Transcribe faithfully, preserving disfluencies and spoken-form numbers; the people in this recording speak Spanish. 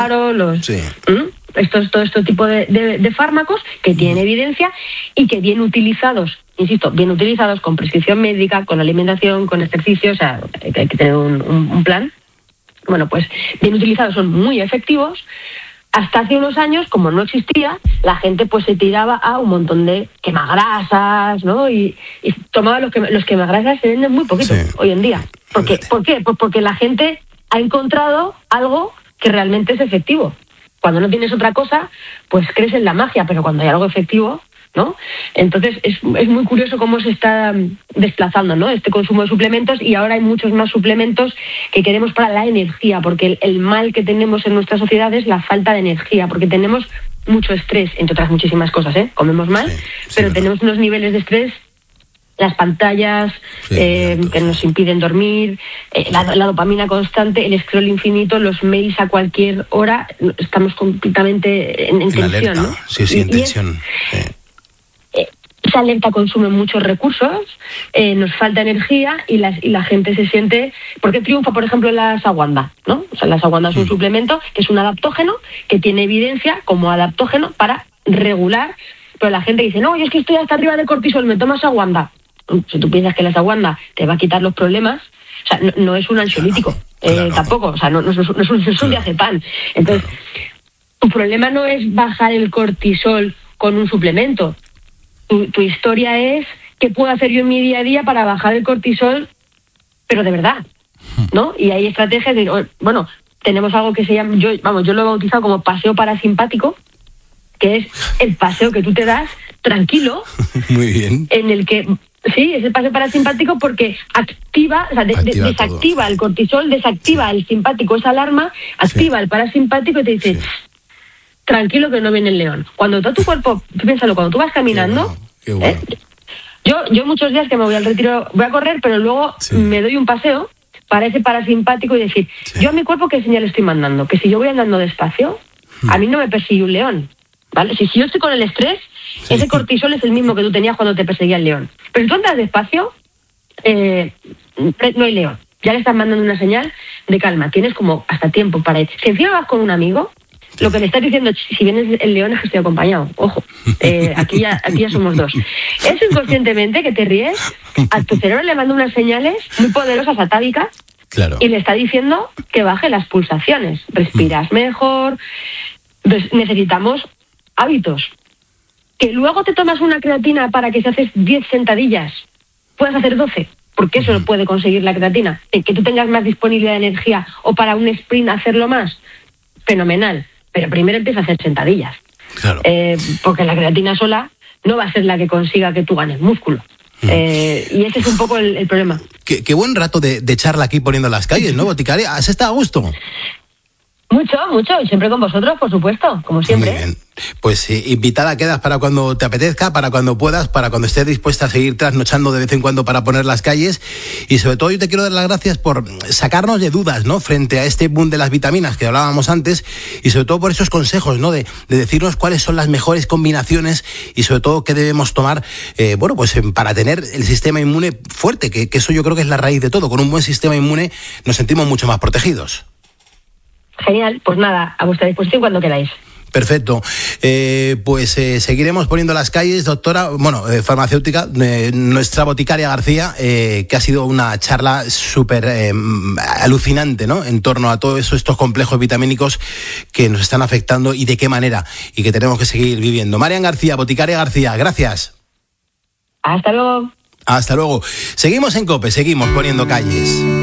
los... Sí. ¿Mm? Estos, todo este tipo de, de, de fármacos que tienen evidencia y que bien utilizados, insisto, bien utilizados con prescripción médica, con alimentación, con ejercicio, o sea, hay que tener un, un, un plan. Bueno, pues bien utilizados son muy efectivos. Hasta hace unos años, como no existía, la gente pues se tiraba a un montón de quemagrasas, ¿no? Y, y tomaba los, que, los quemagrasas, se venden muy poquito sí. hoy en día. ¿Por qué? ¿Por qué? Pues porque la gente ha encontrado algo que realmente es efectivo. Cuando no tienes otra cosa, pues crees en la magia, pero cuando hay algo efectivo, ¿no? Entonces es, es muy curioso cómo se está desplazando, ¿no?, este consumo de suplementos, y ahora hay muchos más suplementos que queremos para la energía, porque el, el mal que tenemos en nuestra sociedad es la falta de energía, porque tenemos mucho estrés, entre otras muchísimas cosas, ¿eh? Comemos mal, sí, sí, pero verdad. Tenemos unos niveles de estrés, las pantallas sí, eh, que nos impiden dormir, eh, la, la dopamina constante, el scroll infinito, los mails a cualquier hora, estamos completamente en, en, en tensión, alerta, ¿no? Sí, sí, en y, tensión. Y es, eh, esa alerta consume muchos recursos, eh, nos falta energía y, las, y la gente se siente... ¿Por qué triunfa, por ejemplo, la ashwagandha, ¿no? O sea, la ashwagandha es un mm. suplemento que es un adaptógeno, que tiene evidencia como adaptógeno para regular, pero la gente dice, no, yo es que estoy hasta arriba de cortisol, me tomo ashwagandha. Si tú piensas que la ashwagandha te va a quitar los problemas, o sea, no, no es un ansiolítico, claro, claro. Eh, tampoco, o sea, no, no, no, no es un, es un diazepam. Entonces, claro. Tu problema no es bajar el cortisol con un suplemento. Tu, tu historia es qué puedo hacer yo en mi día a día para bajar el cortisol, pero de verdad, ¿no? Y hay estrategias de, bueno, tenemos algo que se llama, yo, vamos, yo lo he bautizado como paseo parasimpático, que es el paseo que tú te das tranquilo. Muy bien. En el que... Sí, es el paseo parasimpático porque activa, o sea, de, de, desactiva todo. El cortisol, desactiva sí. el simpático, esa alarma, activa sí. el parasimpático y te dice, sí. tranquilo que no viene el león. Cuando todo tu cuerpo, tú piénsalo, cuando tú vas caminando, qué bueno, qué bueno. ¿eh? yo, yo muchos días que me voy al retiro, voy a correr, pero luego sí. me doy un paseo para ese parasimpático y decir, sí. yo a mi cuerpo qué señal estoy mandando, que si yo voy andando despacio, hmm. a mí no me persigue un león. ¿Vale? Si, si yo estoy con el estrés, sí. ese cortisol es el mismo que tú tenías cuando te perseguía el león. Pero si tú andas despacio, eh, no hay león. Ya le estás mandando una señal de calma. Tienes como hasta tiempo para ir. Si encima vas con un amigo, lo que le estás diciendo, si vienes el león es que estoy acompañado. Ojo, eh, aquí, ya, aquí ya somos dos. Eso inconscientemente que te ríes, a tu cerebro le manda unas señales muy poderosas, atávicas, claro. y le está diciendo que baje las pulsaciones. Respiras mejor. Entonces necesitamos hábitos. Que luego te tomas una creatina para que si haces diez sentadillas puedas hacer doce, porque eso lo puede conseguir la creatina. Que tú tengas más disponibilidad de energía o para un sprint hacerlo más, fenomenal. Pero primero empieza a hacer sentadillas. Claro. Eh, porque la creatina sola no va a ser la que consiga que tú ganes músculo. Mm. Eh, y ese es un poco el, el problema. Qué, qué buen rato de, de charla aquí poniendo las calles, ¿no, Boticaria? ¿Has estado a gusto? Mucho, mucho, y siempre con vosotros, por supuesto, como siempre. Muy bien. Pues eh, invitada quedas para cuando te apetezca, para cuando puedas, para cuando estés dispuesta a seguir trasnochando de vez en cuando para poner las calles. Y sobre todo yo te quiero dar las gracias por sacarnos de dudas, ¿no?, frente a este boom de las vitaminas que hablábamos antes, y sobre todo por esos consejos, ¿no?, de, de decirnos cuáles son las mejores combinaciones y sobre todo qué debemos tomar, eh, bueno, pues para tener el sistema inmune fuerte, que, que eso yo creo que es la raíz de todo. Con un buen sistema inmune nos sentimos mucho más protegidos. Genial, pues nada, a vuestra disposición cuando queráis. Perfecto. Eh, pues eh, seguiremos poniendo las calles, doctora, bueno, eh, farmacéutica, eh, nuestra Boticaria García, eh, que ha sido una charla súper eh, alucinante, ¿no?, en torno a todos eso, estos complejos vitamínicos que nos están afectando y de qué manera, y que tenemos que seguir viviendo. Marian García, Boticaria García, gracias. Hasta luego. Hasta luego. Seguimos en COPE, seguimos poniendo calles.